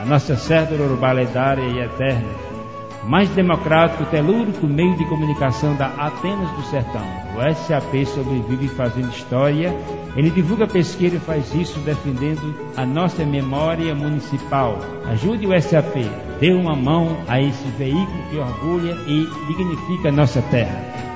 a nossa cédula urbanedária e eterna, mais democrático, telúrico meio de comunicação da Atenas do Sertão. O SAP sobrevive fazendo história, ele divulga pesquisa e faz isso defendendo a nossa memória municipal. Ajude o SAP, dê uma mão a esse veículo que orgulha e dignifica a nossa terra.